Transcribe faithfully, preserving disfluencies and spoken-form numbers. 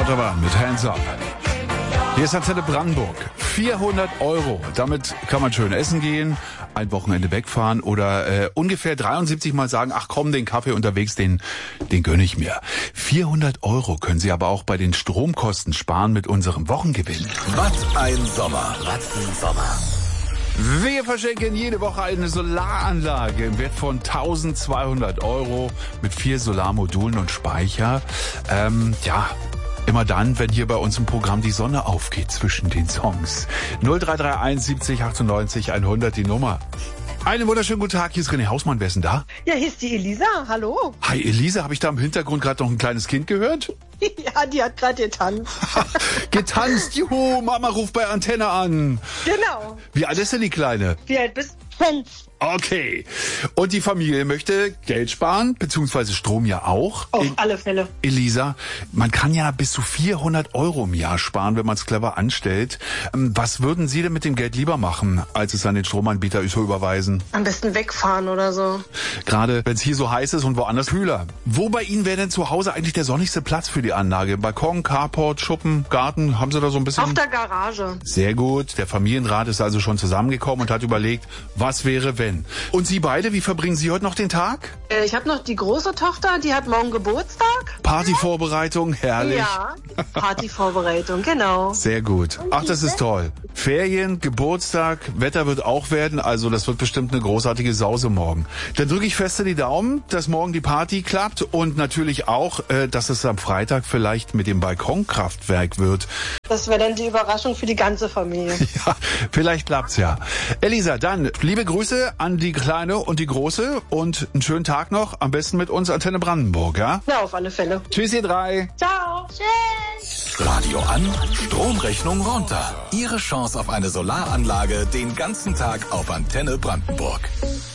Autobahn mit Hands Up. Hier ist Antenne Brandenburg. vierhundert Euro. Damit kann man schön essen gehen, ein Wochenende wegfahren oder äh, ungefähr dreiundsiebzig Mal sagen, ach komm, den Kaffee unterwegs, den, den gönne ich mir. vierhundert Euro können Sie aber auch bei den Stromkosten sparen mit unserem Wochengewinn. Was ein Sommer. Was ein Sommer. Wir verschenken jede Woche eine Solaranlage im Wert von eintausendzweihundert Euro mit vier Solarmodulen und Speicher. Ähm, ja, immer dann, wenn hier bei uns im Programm die Sonne aufgeht zwischen den Songs. null drei drei eins siebzig achtundneunzig hundert die Nummer. Einen wunderschönen guten Tag, hier ist René Hausmann. Wer ist denn da? Ja, hier ist die Elisa. Hallo. Hi Elisa, habe ich da im Hintergrund gerade noch ein kleines Kind gehört? Ja, die hat gerade getanzt. Getanzt, juhu, Mama ruft bei Antenne an. Genau. Wie alt ist denn die Kleine? Wie alt bist du? Fünf. Okay. Und die Familie möchte Geld sparen, beziehungsweise Strom ja auch. Auf El- alle Fälle. Elisa, man kann ja bis zu vierhundert Euro im Jahr sparen, wenn man es clever anstellt. Ähm, Was würden Sie denn mit dem Geld lieber machen, als es an den Stromanbieter zu überweisen? Am besten wegfahren oder so. Gerade wenn es hier so heiß ist und woanders kühler. Wo bei Ihnen wäre denn zu Hause eigentlich der sonnigste Platz für die Anlage? Balkon, Carport, Schuppen, Garten? Haben Sie da so ein bisschen? Auf der Garage. Sehr gut. Der Familienrat ist also schon zusammengekommen und hat überlegt, was wäre wenn. Und Sie beide, wie verbringen Sie heute noch den Tag? Äh, Ich habe noch die große Tochter, die hat morgen Geburtstag. Partyvorbereitung, herrlich. Ja, Partyvorbereitung, genau. Sehr gut. Ach, das ist toll. Ferien, Geburtstag, Wetter wird auch werden, also das wird bestimmt eine großartige Sause morgen. Dann drücke ich feste die Daumen, dass morgen die Party klappt und natürlich auch, äh, dass es am Freitag vielleicht mit dem Balkonkraftwerk wird. Das wäre dann die Überraschung für die ganze Familie. Ja, vielleicht klappt's ja. Elisa, dann liebe Grüße an die Kleine und die Große und einen schönen Tag noch, am besten mit uns Antenne Brandenburg, ja? Ja, auf alle Fälle. Tschüss, ihr drei. Ciao. Tschüss. Radio an, Stromrechnung runter. Ihre Chance auf eine Solaranlage den ganzen Tag auf Antenne Brandenburg.